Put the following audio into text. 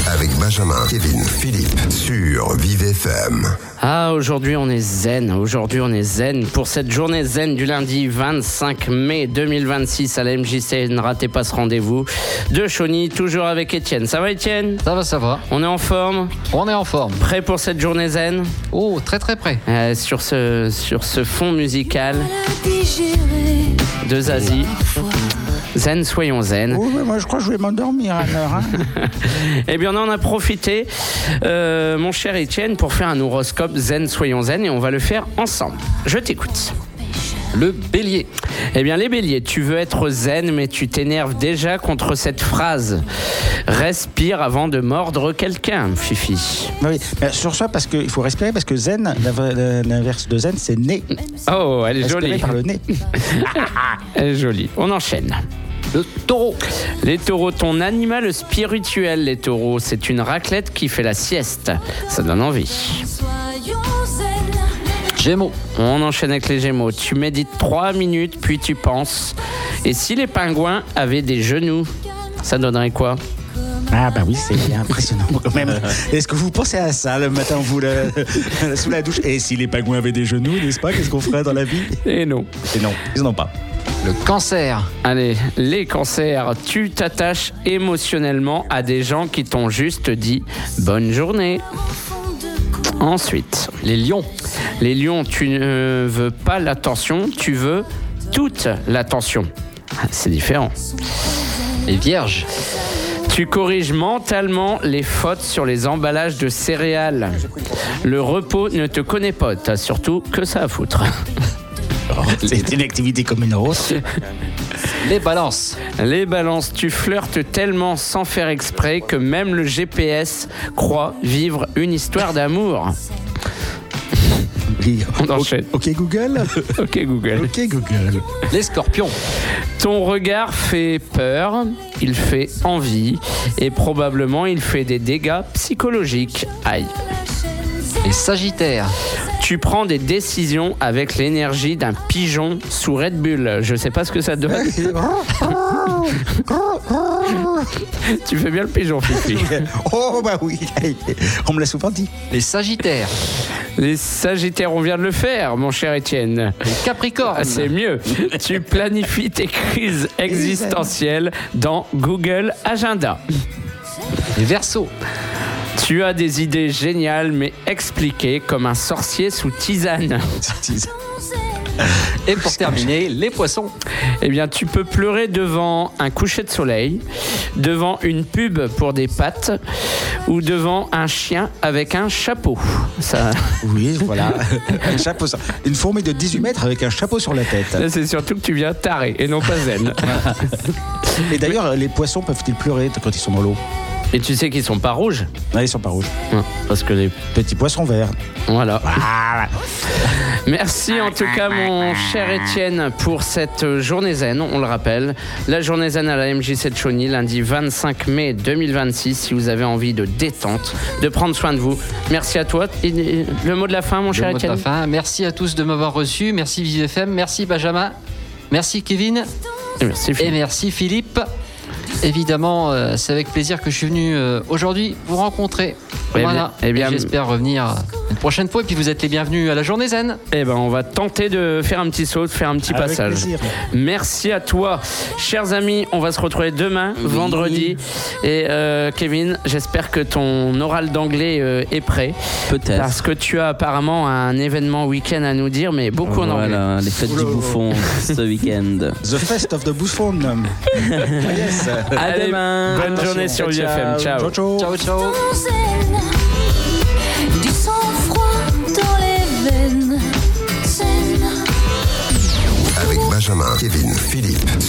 Avec Benjamin, Kevin, Philippe sur Vive FM. Ah, aujourd'hui on est zen. Aujourd'hui on est zen pour cette journée zen du lundi 25 mai 2026 à la MJC. Ne ratez pas ce rendez-vous de Chauny, toujours avec Étienne. Ça va Étienne ? Ça va. On est en forme ? On est en forme. Prêt pour cette journée zen ? Oh, très prêt. Sur ce fond musical de Zazie. Zen, soyons zen. Oh, moi je crois que je vais m'endormir à l'heure. Eh bien, on en a profité, mon cher Étienne, pour faire un horoscope zen, soyons zen, et on va le faire ensemble. Je t'écoute. Le bélier. Eh bien, les béliers, tu veux être zen, mais tu t'énerves déjà contre cette phrase. Respire avant de mordre quelqu'un, Fifi. Oui, mais sur ça, parce qu'il faut respirer, parce que zen, l'inverse de zen, c'est nez. Oh, elle est Respirer jolie. par le nez. Elle est jolie. On enchaîne. Le taureau. Les taureaux, ton animal spirituel, les taureaux, c'est une raclette qui fait la sieste. Ça donne envie. Gémeaux. On enchaîne avec les Gémeaux. Tu médites 3 minutes, puis tu penses. Et si les pingouins avaient des genoux, ça donnerait quoi ? Ah bah oui, c'est impressionnant quand même. Est-ce que vous pensez à ça le matin, vous, sous la douche ? Et si les pingouins avaient des genoux, n'est-ce pas ? Qu'est-ce qu'on ferait dans la vie ? Et non. Et non, ils n'en ont pas. Le cancer. Allez, les cancers, tu t'attaches émotionnellement à des gens qui t'ont juste dit « bonne journée ». Ensuite, Les lions. les lions, tu ne veux pas l'attention, tu veux toute l'attention. C'est différent. Les vierges. Tu corriges mentalement les fautes sur les emballages de céréales. Le repos ne te connaît pas, t'as surtout que ça à foutre. C'est une activité comme une autre. Les balances. Les balances, tu flirtes tellement sans faire exprès que même le GPS croit vivre une histoire d'amour. Oui. On enchaîne. Ok Google. Ok Google. Ok Google. Les scorpions. Ton regard fait peur, il fait envie et probablement il fait des dégâts psychologiques. Aïe. Les sagittaires. Tu prends des décisions avec l'énergie d'un pigeon sous Red Bull. Je sais pas ce que ça donne. Tu fais bien le pigeon, Fifi. Oh bah oui, on me l'a souvent dit. Les sagittaires. Les Sagittaires, on vient de le faire, mon cher Étienne. Les capricornes. Ah, c'est mieux. Tu planifies tes crises existentielles dans Google Agenda. Les verseaux. Tu as des idées géniales, mais expliquées comme un sorcier sous tisane. Et pour terminer, les poissons. Eh bien, tu peux pleurer devant un coucher de soleil, devant une pub pour des pâtes ou devant un chien avec un chapeau. Ça... Oui, voilà. Un chapeau, une fourmi de 18 mètres avec un chapeau sur la tête. Là, c'est surtout que tu viens taré et non pas zen. Et d'ailleurs, les poissons peuvent-ils pleurer quand ils sont dans l'eau ? Et tu sais qu'ils sont pas rouges ? Non, ils sont pas rouges. Parce que les... Petits poissons verts. Voilà. Merci en tout cas mon cher Étienne pour cette journée zen, on le rappelle. La journée zen à la MJC de Chauny, lundi 25 mai 2026. Si vous avez envie de détente, de prendre soin de vous. Merci à toi. Et le mot de la fin, mon cher Étienne. Le mot de la fin. Merci à tous de m'avoir reçu. Merci Vive FM. Merci Benjamin. Merci Kevin. Et merci Philippe. Et merci Philippe. Évidemment, c'est avec plaisir que je suis venu aujourd'hui vous rencontrer. Voilà. Eh bien, j'espère revenir une prochaine fois. Et puis vous êtes les bienvenus à la journée zen. Eh ben, on va tenter de faire un petit saut, de faire un petit passage. Plaisir. Merci à toi, chers amis. On va se retrouver demain, vendredi. Et Kevin, j'espère que ton oral d'anglais est prêt. Peut-être. Parce que tu as apparemment un événement week-end à nous dire, mais beaucoup en anglais. Voilà, les fêtes du bouffon ce week-end. The Fest of the Bouffon. Yes. À demain. Bonne journée sur UFM. Ciao. Ciao. Ciao, ciao. Du sang-froid dans les veines. Avec Benjamin, Kevin, Philippe